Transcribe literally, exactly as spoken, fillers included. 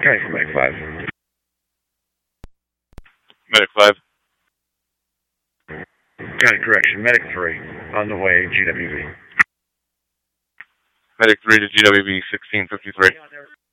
Try for Medic five. Medic five. Got a correction. Medic three. On the way, G W V. Medic three to G W V sixteen fifty-three.